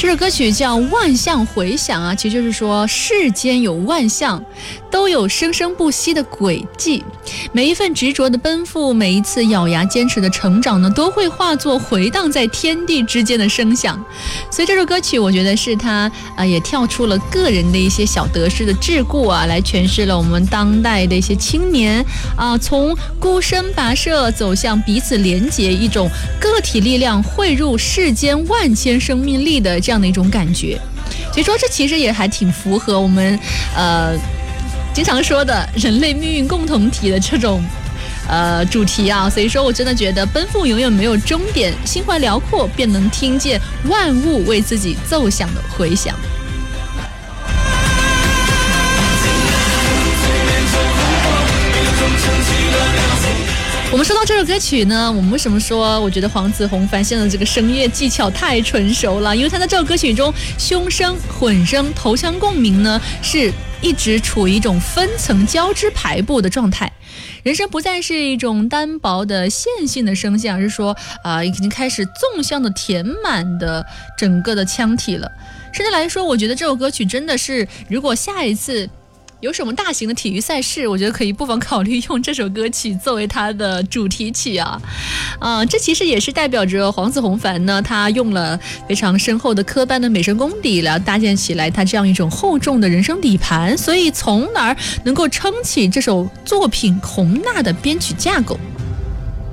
这首歌曲叫《万象回响》啊，其实就是说世间有万象，都有生生不息的轨迹。每一份执着的奔赴，每一次咬牙坚持的成长呢，都会化作回荡在天地之间的声响。所以这首歌曲，我觉得是他也跳出了个人的一些小得失的桎梏啊，来诠释了我们当代的一些青年从孤身跋涉走向彼此连结，一种个体力量汇入世间万千生命力的这样的一种感觉。所以说这其实也还挺符合我们经常说的人类命运共同体的这种主题啊。所以说我真的觉得奔赴永远没有终点，心怀辽阔便能听见万物为自己奏响的回响。我们说到这首歌曲呢，我们为什么说我觉得黄子弘凡现在的这个声乐技巧太纯熟了？因为他在这首歌曲中胸声、混声、头腔共鸣呢，是一直处于一种分层交织排布的状态。人声不再是一种单薄的线性的声线，而是说已经开始纵向的填满的整个的腔体了。甚至来说，我觉得这首歌曲真的是，如果下一次有什么大型的体育赛事，我觉得可以不妨考虑用这首歌曲作为它的主题曲啊。这其实也是代表着黄子弘凡呢，他用了非常深厚的科班的美声功底来搭建起来他这样一种厚重的人声底盘，所以从而能够撑起这首作品宏大的编曲架构。